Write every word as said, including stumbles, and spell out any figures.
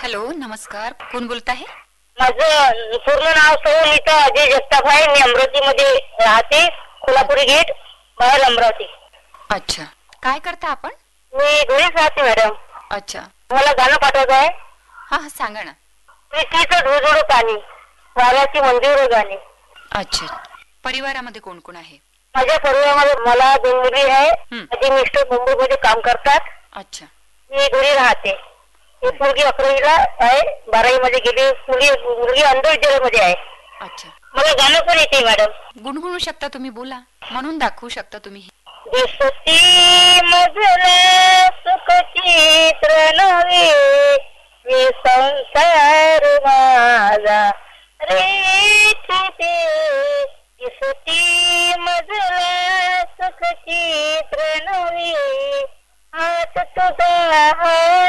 Hello, नमस्कार. कोण बोलत आहे? माझं पूर्ण नाव सौ नीता अजय जगताप आहे. मी अमरावतीमध्ये राहते. कोल्हापुरी गेट, बाहेर अमरावती. अच्छा. काय करता आपण? मी घरीच राहते मॅडम. अच्छा. मला गाणं पाठवायचं आहे. हा हा सांगा ना. प्रीतीचं धुळधुळ पाणी, वाऱ्याची मंदिर गाणी. अच्छा. परिवारामध्ये कोण कोण आहे? माझ्या परिवारामध्ये मला दोन मुली आहे. हं. माझे मिस्टर मुंबईमध्ये काम करतात. अच्छा. मी घरी राहते. एक मुलगी अकरावीला आहे, बारावी मध्ये गेली. मुली मुलगी अंध विद्यालयामध्ये आहे. अच्छा. मला गाणं पण येते मॅडम. गुणगुणू शकता तुम्ही, बोला. म्हणून दाखवू शकता तुम्ही. दिसती मजला सुख चित्र नव्हे, मी संसार माझा रेखते. दिसती मजला सुख चित्र नव्हे, हात तुझा